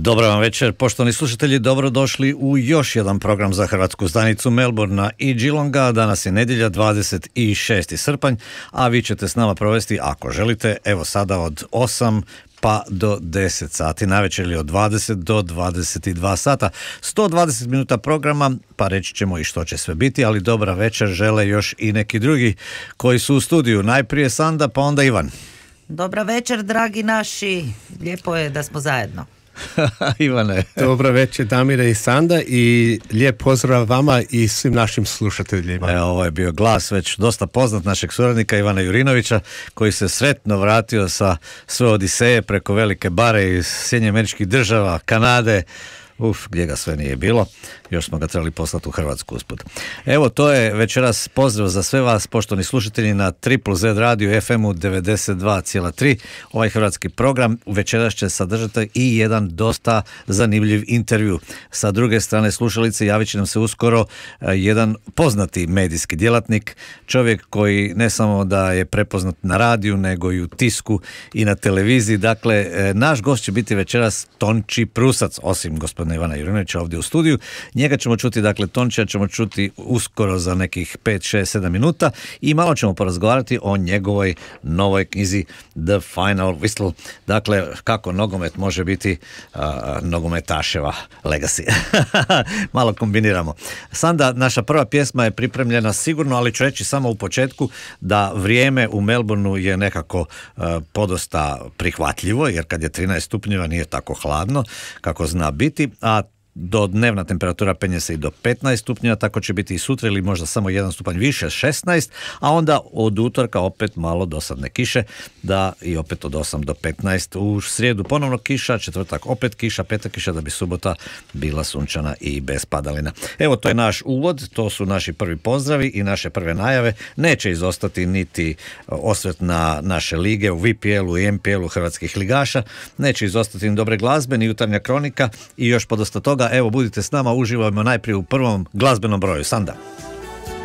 Dobar vam večer, poštovani slušatelji, dobrodošli u još jedan program za hrvatsku stanicu Melbourna i Geelonga. Danas je nedjelja, 26. srpanj, a vi ćete s nama provesti, ako želite, evo sada od 8 pa do 10 sati, navečer ili od 20 do 22 sata. 120 minuta programa, pa reći ćemo i što će sve biti, ali dobra večer žele još i neki drugi koji su u studiju. Najprije Sanda, pa onda Ivan. Dobra večer, dragi naši, lijepo je da smo zajedno. Ivane. Dobro večer, Damire i Sanda, i lijep pozdrav vama i svim našim slušateljima. Ovo je bio glas već dosta poznat našeg suradnika Ivana Jurinovića, koji se sretno vratio sa svoje odiseje preko velike bare iz Sjedinjenih Američkih Država, Kanade, gdje ga sve nije bilo, još smo ga trebali poslati u Hrvatsku usput. Evo, to je večeras pozdrav za sve vas, poštovani slušatelji, na Triple Z radio FM-u 92,3. Ovaj hrvatski program večeras će sadržati i jedan dosta zanimljiv intervju. Sa druge strane slušalice javit će nam se uskoro jedan poznati medijski djelatnik, čovjek koji ne samo da je prepoznat na radiju, nego i u tisku i na televiziji. Dakle, naš gost će biti večeras Tonči Prusac, osim gospodina Ivana Jurinovića ovdje u studiju. Njega ćemo čuti, dakle Tončija ćemo čuti uskoro za nekih 5, 6, 7 minuta i malo ćemo porazgovarati o njegovoj novoj knjizi The Final Whistle. Dakle, kako nogomet može biti nogometaševa legacy. Malo kombiniramo. Sanda, naša prva pjesma je pripremljena sigurno, ali ću reći samo u početku da vrijeme u Melbourneu je nekako podosta prihvatljivo, jer kad je 13 stupnjeva nije tako hladno kako zna biti, a do dnevna temperatura penje se i do 15 stupnjeva, tako će biti i sutra ili možda samo jedan stupanj više, 16, a onda od utorka opet malo dosadne kiše, da i opet od 8 do 15, u srijedu ponovno kiša, četvrtak opet kiša, petak kiša, da bi subota bila sunčana i bez padalina. Evo, to je naš uvod, to su naši prvi pozdravi i naše prve najave. Neće izostati niti osvrt na naše lige u VPL-u i MPL-u hrvatskih ligaša, neće izostati ni dobre glazbe, ni jutarnja kronika i još podosta toga. Evo, budite s nama, uživajmo najprije u prvom glazbenom broju. Sanda.